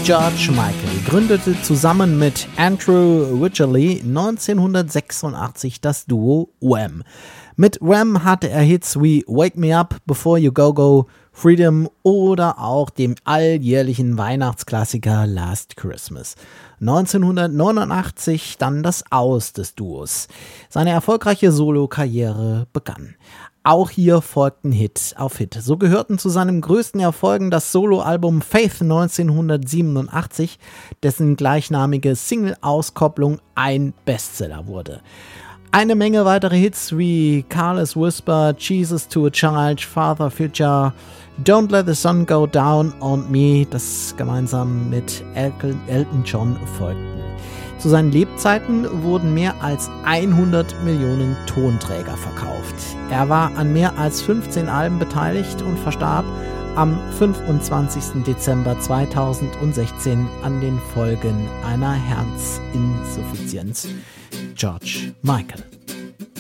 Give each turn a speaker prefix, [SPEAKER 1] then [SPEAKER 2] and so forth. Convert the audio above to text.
[SPEAKER 1] George Michael gründete zusammen mit Andrew Ridgeley 1986 das Duo Wham. Mit Wham hatte er Hits wie Wake Me Up, Before You Go Go, Freedom oder auch dem alljährlichen Weihnachtsklassiker Last Christmas. 1989 dann das Aus des Duos. Seine erfolgreiche Solo-Karriere begann. Auch hier folgten Hit auf Hit. So gehörten zu seinen größten Erfolgen das Soloalbum Faith 1987, dessen gleichnamige Single-Auskopplung ein Bestseller wurde. Eine Menge weitere Hits wie Careless Whisper, Jesus to a Child, Father Future, Don't Let the Sun Go Down und Me, das gemeinsam mit Elton John folgten. Zu seinen Lebzeiten wurden mehr als 100 Millionen Tonträger verkauft. Er war an mehr als 15 Alben beteiligt und verstarb am 25. Dezember 2016 an den Folgen einer Herzinsuffizienz. George Michael.